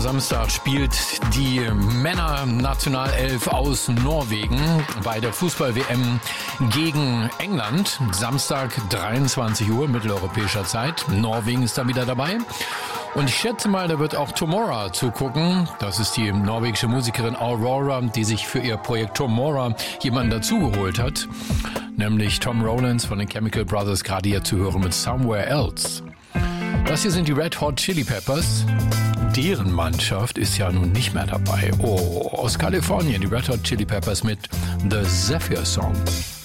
Samstag spielt die Männer-Nationalelf aus Norwegen bei der Fußball-WM gegen England. Samstag 23 Uhr mitteleuropäischer Zeit. Norwegen ist da wieder dabei. Und ich schätze mal, da wird auch Tomorrow zugucken. Das ist die norwegische Musikerin Aurora, die sich für ihr Projekt Tomorrow jemanden dazugeholt hat. Nämlich Tom Rowlands von den Chemical Brothers, gerade hier zu hören mit Somewhere Else. Das hier sind die Red Hot Chili Peppers. Deren Mannschaft ist ja nun nicht mehr dabei. Oh, aus Kalifornien, die Red Hot Chili Peppers mit The Zephyr Song.